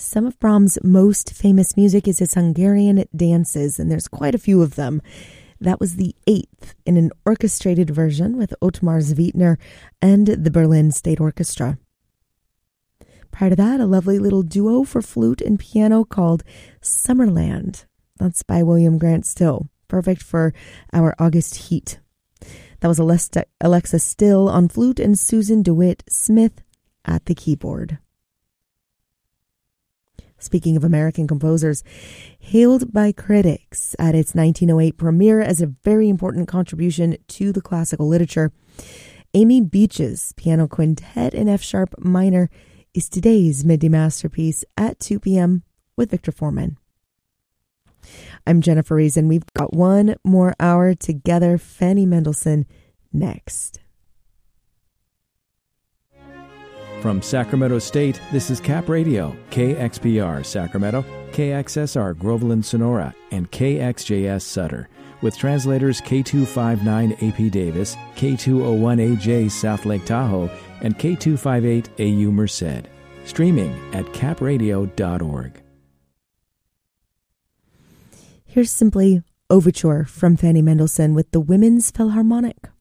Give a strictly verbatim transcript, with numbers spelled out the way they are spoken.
Some of Brahms' most famous music is his Hungarian dances, and there's quite a few of them. That was the eighth in an orchestrated version with Ottmar Zwittner and the Berlin State Orchestra. Prior to that, a lovely little duo for flute and piano called Summerland. That's by William Grant Still, perfect for our August heat. That was Alexa Still on flute and Susan DeWitt Smith at the keyboard. Speaking of American composers, hailed by critics at its nineteen oh eight premiere as a very important contribution to the classical literature, Amy Beach's Piano Quintet in F-sharp minor is today's midday masterpiece at two p.m. with Victor Foreman. I'm Jennifer Reason. We've got one more hour together. Fanny Mendelssohn next. From Sacramento State, this is Cap Radio, K X P R Sacramento, K X S R Groveland Sonora, and K X J S Sutter, with translators K two fifty-nine A P Davis, K two oh one A J South Lake Tahoe, and K two fifty-eight A U Merced. Streaming at cap radio dot org. Here's simply Overture from Fanny Mendelssohn with the Women's Philharmonic.